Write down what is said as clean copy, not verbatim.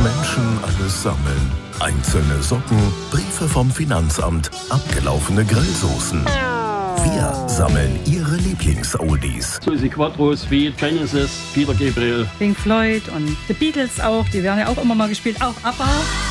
Menschen alles sammeln. Einzelne Socken, Briefe vom Finanzamt, abgelaufene Grillsoßen. Wir sammeln Ihre Lieblings-Oldies. Susi Quattro, Sweet, Genesis, Peter Gabriel, Pink Floyd und The Beatles auch, die werden ja auch immer mal gespielt, auch ABBA.